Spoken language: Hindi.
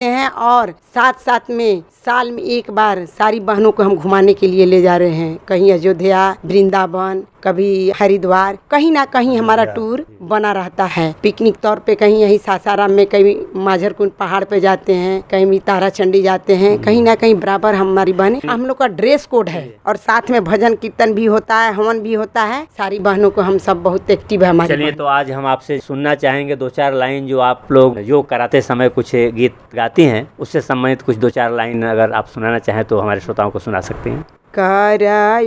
हैं और साथ साथ में साल में एक बार सारी बहनों को हम घुमाने के लिए ले जा रहे हैं। कहीं अयोध्या, वृंदावन, कभी हरिद्वार, कहीं ना कहीं हमारा टूर बना रहता है। पिकनिक तौर पे कहीं यहीं सासाराम में, कहीं माझरकुंड पहाड़ पे जाते हैं, कहीं तारा चंडी जाते हैं, कहीं ना कहीं बराबर हमारी बहनें। हम लोग का ड्रेस कोड है और साथ में भजन कीर्तन भी होता है, हवन भी होता है। सारी बहनों को हम सब बहुत एक्टिव है हमारे। चलिए, तो आज हम आपसे सुनना चाहेंगे 2-4 लाइन जो आप लोग योग कराते समय कुछ गीत गाती हैं, उससे संबंधित कुछ 2-4 लाइन अगर आप सुनाना चाहें तो हमारे श्रोताओं को सुना सकते हैं। कर